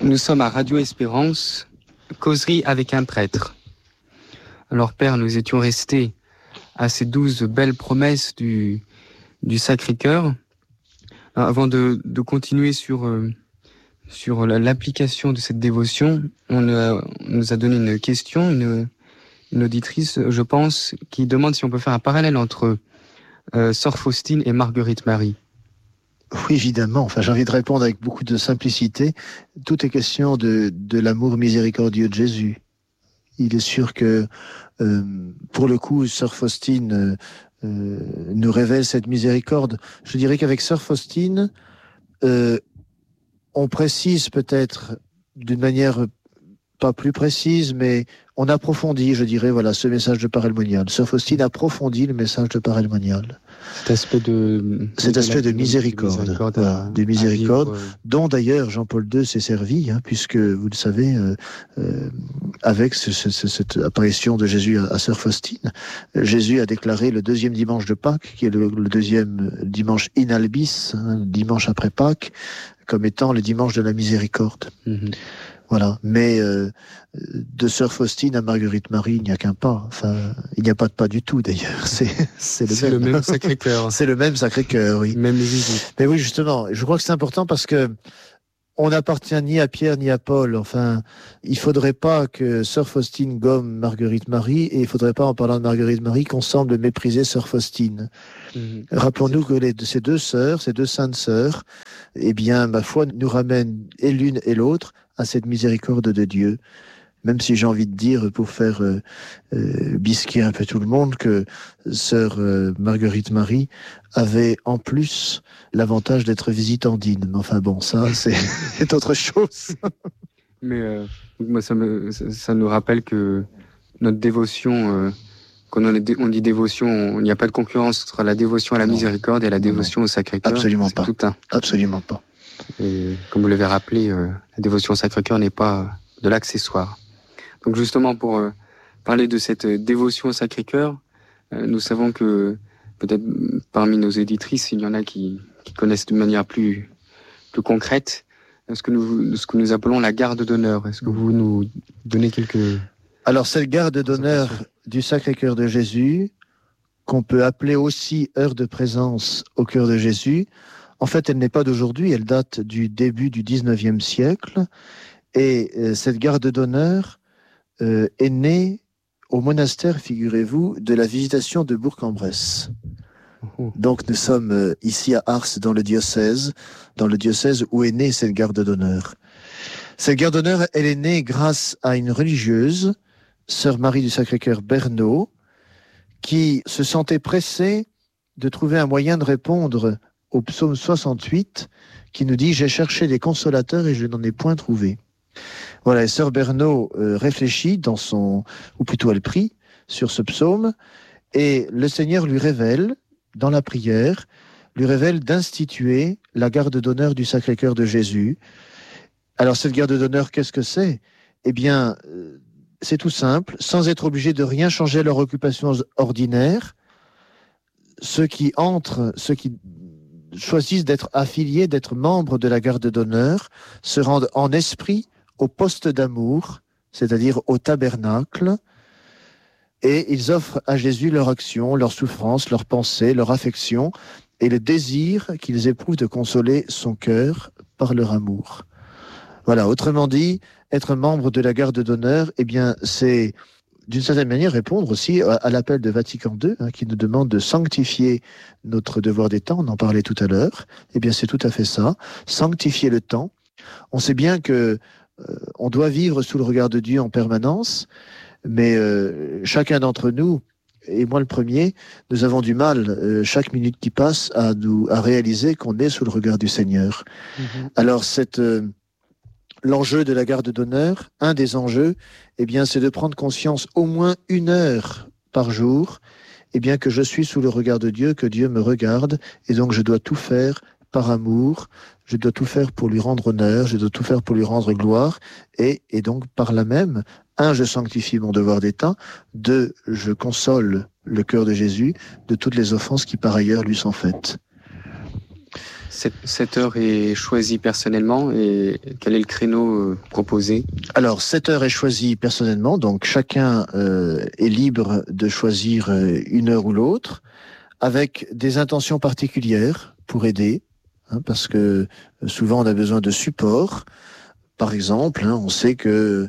Nous sommes à Radio Espérance, causerie avec un prêtre. Alors Père, nous étions restés à ces 12 belles promesses du Sacré-Cœur. Avant de continuer sur l'application de cette dévotion, on nous a donné une question, une auditrice, je pense, qui demande si on peut faire un parallèle entre Sœur Faustine et Marguerite Marie. Oui, évidemment. Enfin, j'ai envie de répondre avec beaucoup de simplicité. Tout est question de l'amour miséricordieux de Jésus. Il est sûr que, pour le coup, Sœur Faustine nous révèle cette miséricorde. Je dirais qu'avec Sœur Faustine, on précise peut-être d'une manière pas plus précise, mais on approfondit, je dirais, voilà, ce message de parelmonial. Sœur Faustine approfondit le message de parelmonial. Cet aspect de miséricorde, voilà, de miséricorde, dont d'ailleurs Jean-Paul II s'est servi, puisque vous le savez, avec cette apparition de Jésus à Sœur Faustine, Jésus a déclaré le deuxième dimanche de Pâques, qui est le deuxième dimanche in albis, dimanche après Pâques, comme étant le dimanche de la miséricorde. Mm-hmm. Voilà, mais de Sœur Faustine à Marguerite Marie, il n'y a qu'un pas. Enfin, il n'y a pas de pas du tout d'ailleurs. C'est le même Sacré-Cœur. C'est le même Sacré-Cœur, oui. Même les visites. Mais oui, justement, je crois que c'est important parce que on n'appartient ni à Pierre ni à Paul. Enfin, il faudrait pas que Sœur Faustine gomme Marguerite Marie, et il faudrait pas, en parlant de Marguerite Marie, qu'on semble mépriser Sœur Faustine. Mmh. Rappelons-nous que ces deux sœurs, ces deux saintes sœurs, eh bien, ma foi, nous ramènent et l'une et l'autre à cette miséricorde de Dieu. Même si j'ai envie de dire, pour faire bisquer un peu tout le monde, que Sœur Marguerite Marie avait en plus l'avantage d'être visitandine. Mais enfin bon, ça, c'est autre chose. Mais moi, ça nous rappelle que notre dévotion, quand on dit dévotion, il n'y a pas de concurrence entre la dévotion à la miséricorde et la dévotion au Sacré-Cœur. Absolument pas. Absolument pas. Et comme vous l'avez rappelé, la dévotion au Sacré-Cœur n'est pas de l'accessoire. Donc justement, pour parler de cette dévotion au Sacré-Cœur, nous savons que peut-être parmi nos éditrices, il y en a qui connaissent de manière plus concrète ce que nous appelons la garde d'honneur. Est-ce que vous nous donnez quelques... Alors, cette garde d'honneur du Sacré-Cœur de Jésus, qu'on peut appeler aussi heure de présence au cœur de Jésus, en fait, elle n'est pas d'aujourd'hui, elle date du début du 19e siècle. Et cette garde d'honneur est née au monastère, figurez-vous, de la visitation de Bourg-en-Bresse. Donc nous sommes ici à Ars, dans le diocèse où est née cette garde d'honneur. Cette garde d'honneur, elle est née grâce à une religieuse, Sœur Marie du Sacré-Cœur Bernot, qui se sentait pressée de trouver un moyen de répondre au psaume 68, qui nous dit « J'ai cherché des consolateurs et je n'en ai point trouvé ». Voilà, et Sœur Bernot réfléchit ou plutôt elle prie sur ce psaume, et le Seigneur lui révèle, dans la prière, lui révèle d'instituer la garde d'honneur du Sacré-Cœur de Jésus. Alors cette garde d'honneur, qu'est-ce que c'est ? Eh bien, c'est tout simple, sans être obligé de rien changer à leur occupation ordinaire. Ceux qui choisissent d'être affiliés, d'être membres de la garde d'honneur, se rendent en esprit au poste d'amour, c'est-à-dire au tabernacle, et ils offrent à Jésus leur action, leur souffrance, leur pensée, leur affection, et le désir qu'ils éprouvent de consoler son cœur par leur amour. Voilà, autrement dit, être membre de la garde d'honneur, eh bien, c'est d'une certaine manière répondre aussi à l'appel de Vatican II, qui nous demande de sanctifier notre devoir des temps, on en parlait tout à l'heure. Eh bien, c'est tout à fait ça, sanctifier le temps. On sait bien que on doit vivre sous le regard de Dieu en permanence, mais chacun d'entre nous, et moi le premier, nous avons du mal, chaque minute qui passe, à réaliser qu'on est sous le regard du Seigneur. Mmh. Alors, l'enjeu de la garde d'honneur, un des enjeux, eh bien, c'est de prendre conscience au moins 1 heure par jour, eh bien, que je suis sous le regard de Dieu, que Dieu me regarde, et donc je dois tout faire par amour, je dois tout faire pour lui rendre honneur, je dois tout faire pour lui rendre gloire, et donc par là même, 1, je sanctifie mon devoir d'État, 2, je console le cœur de Jésus de toutes les offenses qui par ailleurs lui sont faites. Cette heure est choisie personnellement et quel est le créneau proposé? Alors, cette heure est choisie personnellement, donc chacun est libre de choisir une heure ou l'autre, avec des intentions particulières pour aider, parce que souvent on a besoin de support. Par exemple, on sait que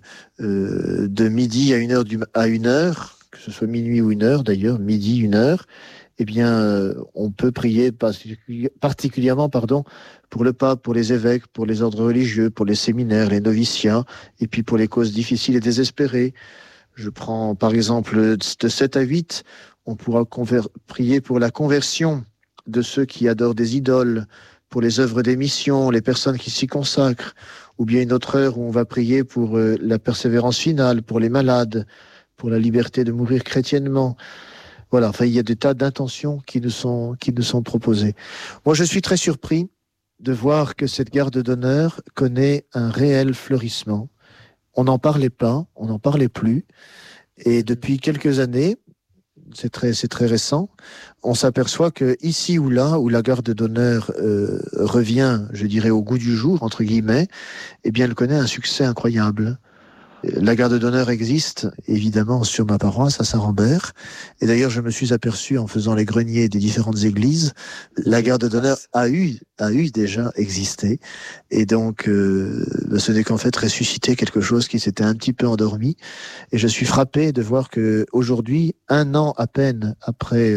de midi à une heure, que ce soit minuit ou une heure d'ailleurs, midi, une heure, eh bien, on peut prier particulièrement, pour le pape, pour les évêques, pour les ordres religieux, pour les séminaires, les noviciats, et puis pour les causes difficiles et désespérées. Je prends par exemple de 7 à 8, on pourra prier pour la conversion de ceux qui adorent des idoles, pour les œuvres des missions, les personnes qui s'y consacrent, ou bien une autre heure où on va prier pour la persévérance finale, pour les malades, pour la liberté de mourir chrétiennement. Voilà, enfin, il y a des tas d'intentions qui nous sont proposées. Moi, je suis très surpris de voir que cette garde d'honneur connaît un réel fleurissement. On n'en parlait pas, on n'en parlait plus. Et depuis quelques années, c'est très récent, on s'aperçoit que ici ou là, où la garde d'honneur revient, je dirais, au goût du jour, entre guillemets, eh bien, elle connaît un succès incroyable. La garde d'honneur existe, évidemment, sur ma paroisse, à Saint-Rambert. Et d'ailleurs, je me suis aperçu, en faisant les greniers des différentes églises, la garde d'honneur a eu déjà existé. Et donc, ce n'est qu'en fait ressusciter quelque chose qui s'était un petit peu endormi. Et je suis frappé de voir que aujourd'hui, 1 an à peine après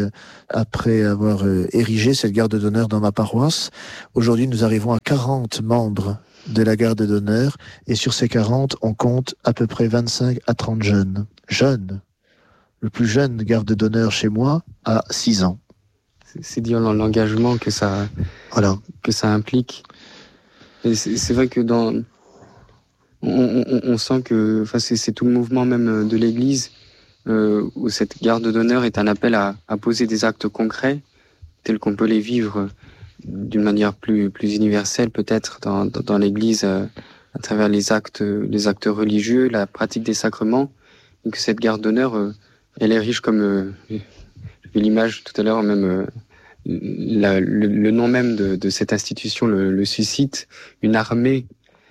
avoir érigé cette garde d'honneur dans ma paroisse, aujourd'hui, nous arrivons à 40 membres de la garde d'honneur, et sur ces 40, on compte à peu près 25 à 30 jeunes. Jeunes. Le plus jeune garde d'honneur chez moi a 6 ans. C'est dire l'engagement que ça implique. Et c'est vrai que on sent que, enfin, c'est tout le mouvement même de l'Église où cette garde d'honneur est un appel à poser des actes concrets tels qu'on peut les vivre d'une manière plus universelle peut-être dans l'Église à travers les actes religieux, la pratique des sacrements, et que cette garde d'honneur elle est riche comme j'avais l'image tout à l'heure même le nom même de cette institution le suscite une armée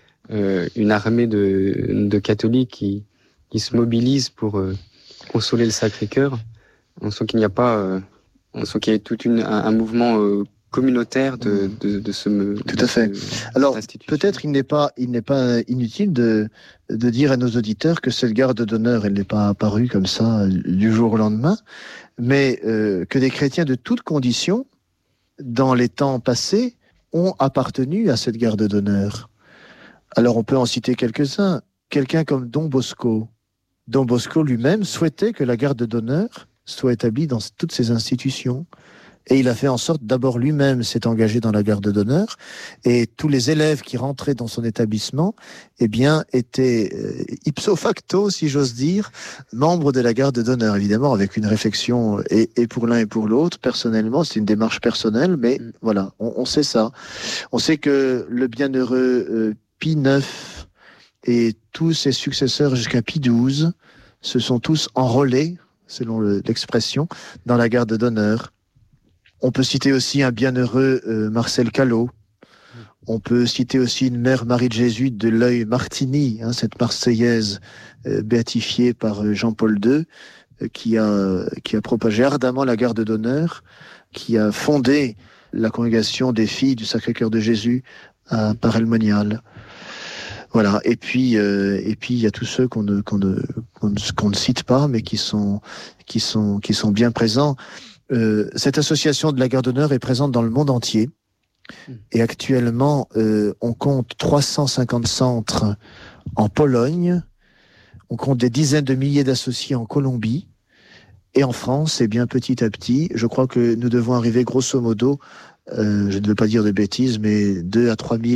de catholiques qui se mobilisent pour consoler le Sacré-Cœur. On sent qu'il n'y a pas on sent qu'il y a tout un mouvement communautaire de ce tout à fait. Alors peut-être il n'est pas inutile de dire à nos auditeurs que cette garde d'honneur elle n'est pas apparue comme ça du jour au lendemain, mais que des chrétiens de toutes conditions dans les temps passés ont appartenu à cette garde d'honneur. Alors on peut en citer quelques-uns. Quelqu'un comme Don Bosco. Don Bosco lui-même souhaitait que la garde d'honneur soit établie dans toutes ces institutions. Et il a fait en sorte, d'abord lui-même s'est engagé dans la garde d'honneur, et tous les élèves qui rentraient dans son établissement, eh bien, étaient ipso facto, si j'ose dire, membres de la garde d'honneur, évidemment, avec une réflexion et pour l'un et pour l'autre. Personnellement, c'est une démarche personnelle, mais voilà, on sait ça. On sait que le bienheureux Pie IX et tous ses successeurs jusqu'à Pie XII se sont tous enrôlés, selon l'expression, dans la garde d'honneur. On peut citer aussi un bienheureux Marcel Callot. On peut citer aussi une mère Marie de Jésus de l'Œil Martini, cette Marseillaise béatifiée par Jean-Paul II, qui a propagé ardemment la garde d'honneur, qui a fondé la congrégation des filles du Sacré-Cœur de Jésus à Paray-le-Monial. Voilà. Et puis il y a tous ceux qu'on ne cite pas, mais qui sont bien présents. Cette association de la garde d'honneur est présente dans le monde entier. Et actuellement, on compte 350 centres en Pologne. On compte des dizaines de milliers d'associés en Colombie. Et en France, eh bien, petit à petit, je crois que nous devons arriver grosso modo, je ne veux pas dire de bêtises, mais 2 à 3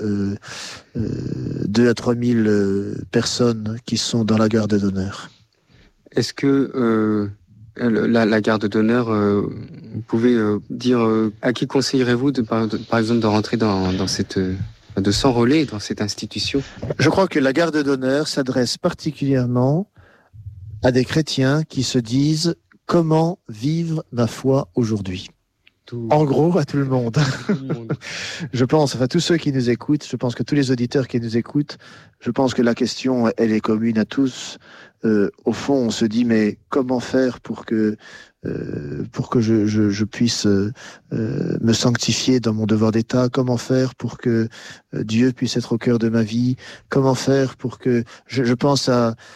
000 personnes qui sont dans la garde d'honneur. Est-ce que la garde d'honneur, vous pouvez dire à qui conseillerez-vous par exemple de rentrer dans cette de s'enrôler dans cette institution? Je crois que la garde d'honneur s'adresse particulièrement à des chrétiens qui se disent comment vivre ma foi aujourd'hui. tout, En gros, à tout le monde. tout le monde. Je pense, enfin tous ceux qui nous écoutent, je pense que tous les auditeurs qui nous écoutent, je pense que la question, elle est commune à tous. Au fond, on se dit, mais comment faire pour que je puisse me sanctifier dans mon devoir d'État? Comment faire pour que Dieu puisse être au cœur de ma vie? Comment faire pour que... Je pense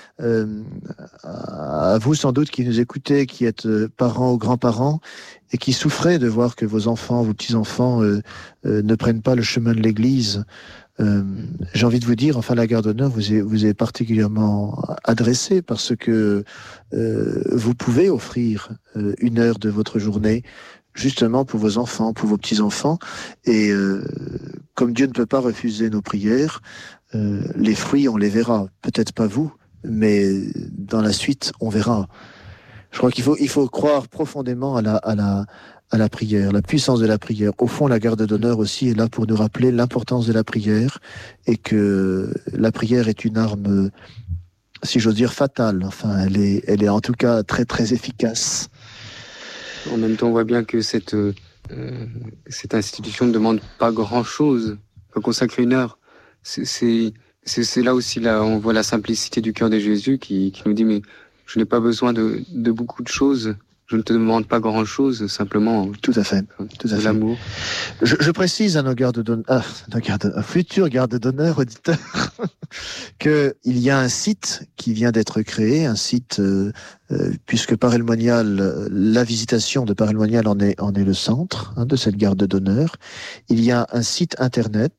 à vous sans doute qui nous écoutez, qui êtes parents ou grands-parents, et qui souffrez de voir que vos enfants, vos petits-enfants ne prennent pas le chemin de l'Église. J'ai envie de vous dire, enfin, la garde d'honneur vous est particulièrement adressée parce que vous pouvez offrir 1 heure de votre journée justement pour vos enfants, pour vos petits-enfants. Et comme Dieu ne peut pas refuser nos prières, les fruits, on les verra. Peut-être pas vous, mais dans la suite, on verra. Je crois il faut croire profondément à la prière, la puissance de la prière. Au fond, la garde d'honneur aussi est là pour nous rappeler l'importance de la prière et que la prière est une arme, si j'ose dire, fatale. Enfin, elle est en tout cas très, très efficace. En même temps, on voit bien que cette institution ne demande pas grand-chose. Faut consacrer 1 heure. C'est là aussi, là, on voit la simplicité du cœur de Jésus qui nous dit, mais je n'ai pas besoin de beaucoup de choses. Je ne te demande pas grand-chose, simplement tout à fait. De l'amour. Je précise à nos futurs gardes d'honneur auditeurs qu'il y a un site qui vient d'être créé, un site puisque Paray le Monial, la visitation de Paray le Monial en est le centre de cette garde d'honneur. Il y a un site internet